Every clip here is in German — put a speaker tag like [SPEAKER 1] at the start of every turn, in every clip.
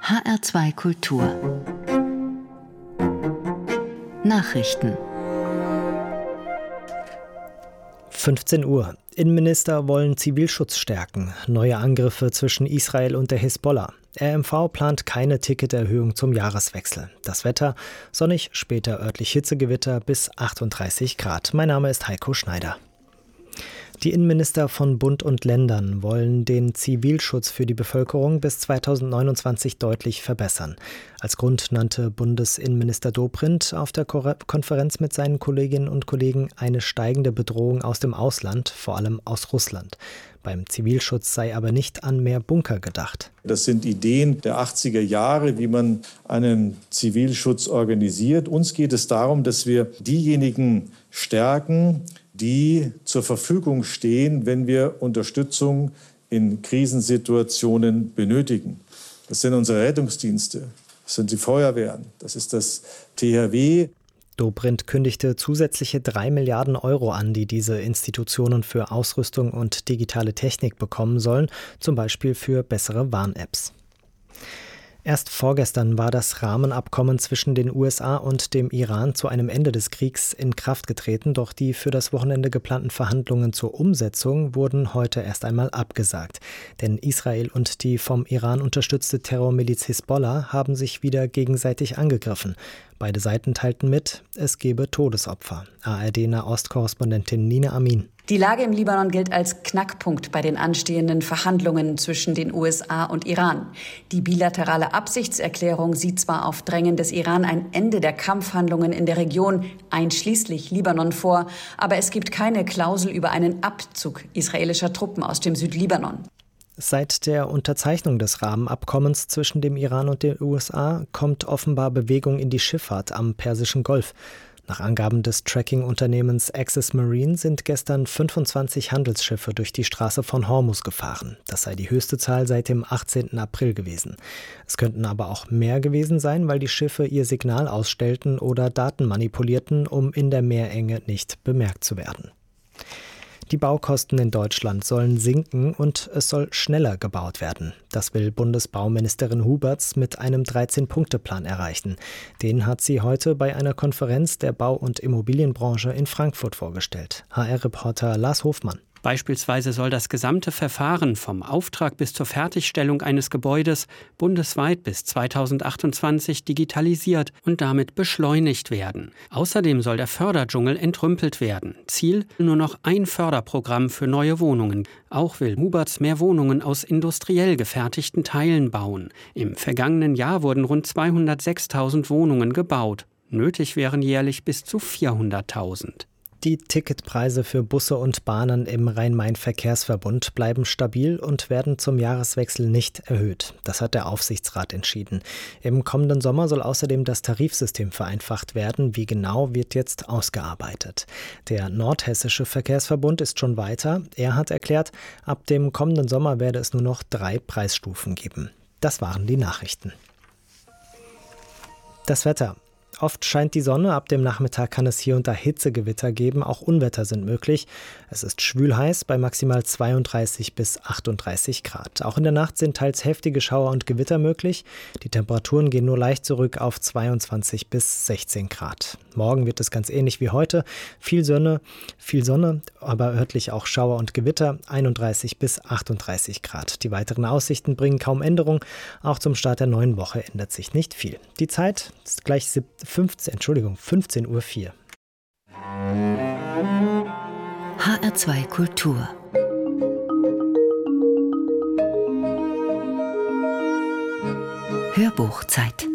[SPEAKER 1] HR2 Kultur Nachrichten
[SPEAKER 2] 15 Uhr. Innenminister wollen Zivilschutz stärken. Neue Angriffe zwischen Israel und der Hisbollah. RMV plant keine Ticketerhöhung zum Jahreswechsel. Das Wetter: sonnig, später örtlich Hitzegewitter bis 38 Grad. Mein Name ist Heiko Schneider. Die Innenminister von Bund und Ländern wollen den Zivilschutz für die Bevölkerung bis 2029 deutlich verbessern. Als Grund nannte Bundesinnenminister Dobrindt auf der Konferenz mit seinen Kolleginnen und Kollegen eine steigende Bedrohung aus dem Ausland, vor allem aus Russland. Beim Zivilschutz sei aber nicht an mehr Bunker gedacht.
[SPEAKER 3] Das sind Ideen der 80er Jahre, wie man einen Zivilschutz organisiert. Uns geht es darum, dass wir diejenigen stärken, die zur Verfügung stehen, wenn wir Unterstützung in Krisensituationen benötigen. Das sind unsere Rettungsdienste, das sind die Feuerwehren, das ist das THW.
[SPEAKER 2] Dobrindt kündigte zusätzliche 3 Milliarden Euro an, die diese Institutionen für Ausrüstung und digitale Technik bekommen sollen, zum Beispiel für bessere Warn-Apps. Erst vorgestern war das Rahmenabkommen zwischen den USA und dem Iran zu einem Ende des Kriegs in Kraft getreten, doch die für das Wochenende geplanten Verhandlungen zur Umsetzung wurden heute erst einmal abgesagt. Denn Israel und die vom Iran unterstützte Terrormiliz Hisbollah haben sich wieder gegenseitig angegriffen. Beide Seiten teilten mit, es gebe Todesopfer. ARD-Nahost-Korrespondentin Nina Amin.
[SPEAKER 4] Die Lage im Libanon gilt als Knackpunkt bei den anstehenden Verhandlungen zwischen den USA und Iran. Die bilaterale Absichtserklärung sieht zwar auf Drängen des Iran ein Ende der Kampfhandlungen in der Region, einschließlich Libanon, vor, aber es gibt keine Klausel über einen Abzug israelischer Truppen aus dem Südlibanon.
[SPEAKER 2] Seit der Unterzeichnung des Rahmenabkommens zwischen dem Iran und den USA kommt offenbar Bewegung in die Schifffahrt am Persischen Golf. Nach Angaben des Tracking-Unternehmens Access Marine sind gestern 25 Handelsschiffe durch die Straße von Hormuz gefahren. Das sei die höchste Zahl seit dem 18. April gewesen. Es könnten aber auch mehr gewesen sein, weil die Schiffe ihr Signal ausstellten oder Daten manipulierten, um in der Meerenge nicht bemerkt zu werden. Die Baukosten in Deutschland sollen sinken und es soll schneller gebaut werden. Das will Bundesbauministerin Huberts mit einem 13-Punkte-Plan erreichen. Den hat sie heute bei einer Konferenz der Bau- und Immobilienbranche in Frankfurt vorgestellt. HR-Reporter Lars Hofmann.
[SPEAKER 5] Beispielsweise soll das gesamte Verfahren vom Auftrag bis zur Fertigstellung eines Gebäudes bundesweit bis 2028 digitalisiert und damit beschleunigt werden. Außerdem soll der Förderdschungel entrümpelt werden. Ziel: nur noch ein Förderprogramm für neue Wohnungen. Auch will Huberts mehr Wohnungen aus industriell gefertigten Teilen bauen. Im vergangenen Jahr wurden rund 206.000 Wohnungen gebaut. Nötig wären jährlich bis zu 400.000.
[SPEAKER 2] Die Ticketpreise für Busse und Bahnen im Rhein-Main-Verkehrsverbund bleiben stabil und werden zum Jahreswechsel nicht erhöht. Das hat der Aufsichtsrat entschieden. Im kommenden Sommer soll außerdem das Tarifsystem vereinfacht werden. Wie genau, wird jetzt ausgearbeitet. Der Nordhessische Verkehrsverbund ist schon weiter. Er hat erklärt, ab dem kommenden Sommer werde es nur noch 3 Preisstufen geben. Das waren die Nachrichten. Das Wetter. Oft scheint die Sonne, ab dem Nachmittag kann es hier und da Hitzegewitter geben, auch Unwetter sind möglich. Es ist schwülheiß bei maximal 32 bis 38 Grad. Auch in der Nacht sind teils heftige Schauer und Gewitter möglich. Die Temperaturen gehen nur leicht zurück auf 22 bis 16 Grad. Morgen wird es ganz ähnlich wie heute. Viel Sonne, aber örtlich auch Schauer und Gewitter, 31 bis 38 Grad. Die weiteren Aussichten bringen kaum Änderung. Auch zum Start der neuen Woche ändert sich nicht viel. Die Zeit ist gleich 15:04 Uhr.
[SPEAKER 1] HR2 Kultur Hörbuchzeit.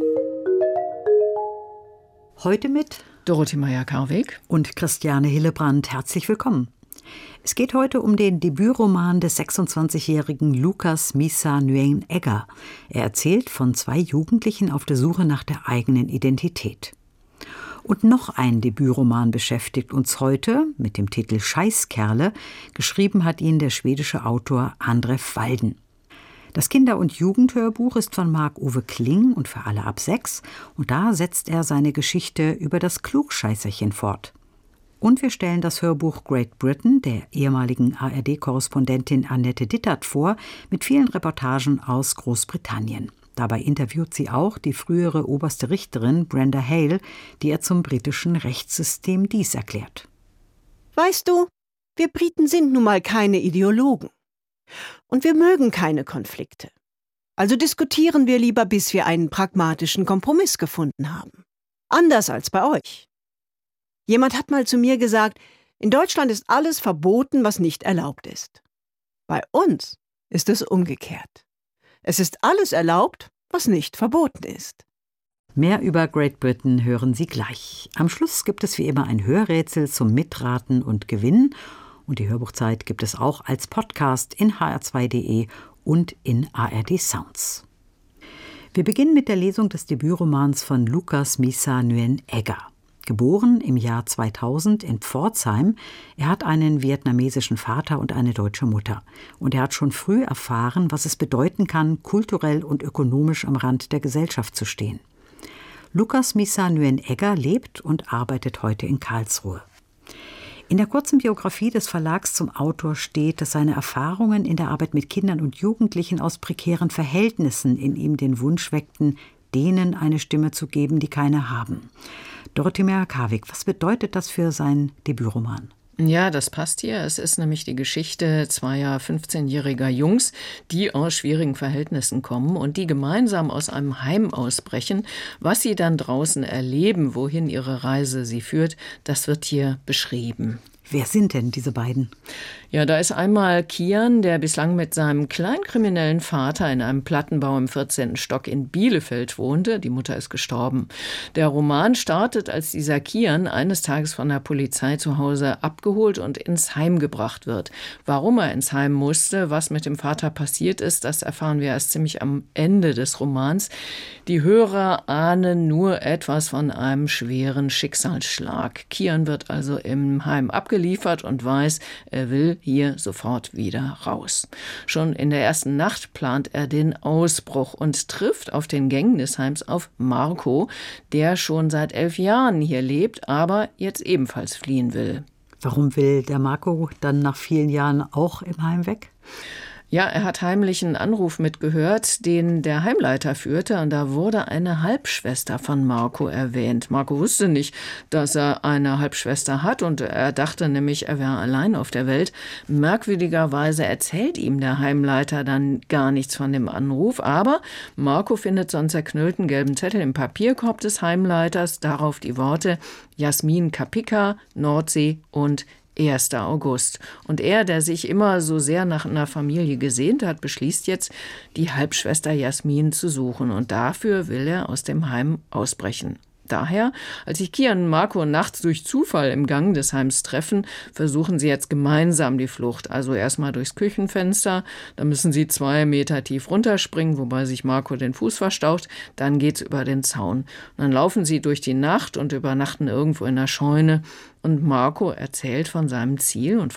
[SPEAKER 6] Heute mit
[SPEAKER 7] Dorothee Meyer-Karweg
[SPEAKER 6] und Christiane Hillebrand. Herzlich willkommen. Es geht heute um den Debütroman des 26-jährigen Lukas Misa Nguyen Egger. Er erzählt von 2 Jugendlichen auf der Suche nach der eigenen Identität. Und noch ein Debütroman beschäftigt uns heute mit dem Titel Scheißkerle. Geschrieben hat ihn der schwedische Autor Andref Walden. Das Kinder- und Jugendhörbuch ist von Marc-Uwe Kling und für alle ab 6. Und da setzt er seine Geschichte über das Klugscheißerchen fort. Und wir stellen das Hörbuch Great Britain der ehemaligen ARD-Korrespondentin Annette Dittert vor, mit vielen Reportagen aus Großbritannien. Dabei interviewt sie auch die frühere oberste Richterin Brenda Hale, die ihr zum britischen Rechtssystem dies erklärt.
[SPEAKER 7] Weißt du, wir Briten sind nun mal keine Ideologen. Und wir mögen keine Konflikte. Also diskutieren wir lieber, bis wir einen pragmatischen Kompromiss gefunden haben. Anders als bei euch. Jemand hat mal zu mir gesagt, in Deutschland ist alles verboten, was nicht erlaubt ist. Bei uns ist es umgekehrt. Es ist alles erlaubt, was nicht verboten ist.
[SPEAKER 6] Mehr über Great Britain hören Sie gleich. Am Schluss gibt es wie immer ein Hörrätsel zum Mitraten und Gewinnen. Und die Hörbuchzeit gibt es auch als Podcast in hr2.de und in ARD Sounds. Wir beginnen mit der Lesung des Debütromans von Lucas Misa Nguyen Egger. Geboren im Jahr 2000 in Pforzheim. Er hat einen vietnamesischen Vater und eine deutsche Mutter. Und er hat schon früh erfahren, was es bedeuten kann, kulturell und ökonomisch am Rand der Gesellschaft zu stehen. Lucas Misa Nguyen Egger lebt und arbeitet heute in Karlsruhe. In der kurzen Biografie des Verlags zum Autor steht, dass seine Erfahrungen in der Arbeit mit Kindern und Jugendlichen aus prekären Verhältnissen in ihm den Wunsch weckten, denen eine Stimme zu geben, die keine haben. Dorothee Meyer-Karwig, was bedeutet das für sein Debütroman?
[SPEAKER 8] Ja, das passt hier. Es ist nämlich die Geschichte zweier 15-jähriger Jungs, die aus schwierigen Verhältnissen kommen und die gemeinsam aus einem Heim ausbrechen. Was sie dann draußen erleben, wohin ihre Reise sie führt, das wird hier beschrieben.
[SPEAKER 6] Wer sind denn diese beiden?
[SPEAKER 8] Ja, da ist einmal Kian, der bislang mit seinem kleinkriminellen Vater in einem Plattenbau im 14. Stock in Bielefeld wohnte. Die Mutter ist gestorben. Der Roman startet, als dieser Kian eines Tages von der Polizei zu Hause abgeholt und ins Heim gebracht wird. Warum er ins Heim musste, was mit dem Vater passiert ist, das erfahren wir erst ziemlich am Ende des Romans. Die Hörer ahnen nur etwas von einem schweren Schicksalsschlag. Kian wird also im Heim abgeliefert und weiß, er will hier sofort wieder raus. Schon in der ersten Nacht plant er den Ausbruch und trifft auf den Gängen des Heims auf Marco, der schon seit 11 Jahren hier lebt, aber jetzt ebenfalls fliehen will.
[SPEAKER 6] Warum will der Marco dann nach vielen Jahren auch im Heim weg?
[SPEAKER 8] Ja, er hat heimlich einen Anruf mitgehört, den der Heimleiter führte, und da wurde eine Halbschwester von Marco erwähnt. Marco wusste nicht, dass er eine Halbschwester hat, und er dachte nämlich, er wäre allein auf der Welt. Merkwürdigerweise erzählt ihm der Heimleiter dann gar nichts von dem Anruf, aber Marco findet so einen zerknüllten gelben Zettel im Papierkorb des Heimleiters, darauf die Worte Jasmin Kapika, Nordsee und 1. August. Und er, der sich immer so sehr nach einer Familie gesehnt hat, beschließt jetzt, die Halbschwester Jasmin zu suchen. Und dafür will er aus dem Heim ausbrechen. Daher, als sich Kian und Marco nachts durch Zufall im Gang des Heims treffen, versuchen sie jetzt gemeinsam die Flucht. Also erstmal durchs Küchenfenster, da müssen sie 2 Meter tief runterspringen, wobei sich Marco den Fuß verstaucht, dann geht's über den Zaun. Und dann laufen sie durch die Nacht und übernachten irgendwo in der Scheune. Und Marco erzählt von seinem Ziel und